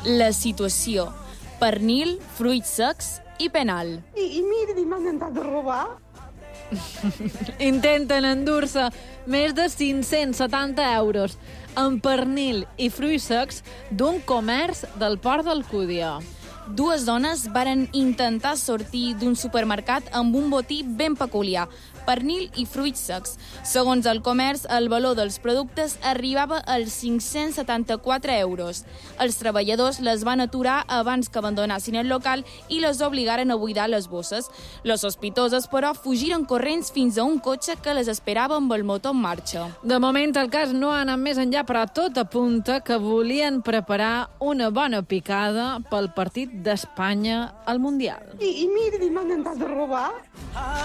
la situació: pernil, fruits secs i penal. I mira, m'han intentat robar. Intenten endur-se més de 570 euros en pernil i fruits secs d'un comerç del Port d'Alcúdia. Dues dones varen intentar sortir d'un supermercat amb un botí ben peculiar, pernil i fruits secs. Segons el comerç, el valor dels productes arribava als 574 euros. Els treballadors les van aturar abans que abandonassin el local i les obligaren a buidar les bosses. Les sospitoses, però, fugiren corrents fins a un cotxe que les esperava amb el motor en marxa. De moment el cas no ha anat més enllà, però tot apunta que volien preparar una bona picada pel partit d'Espanya al Mundial. I mira, m'han intentat robar.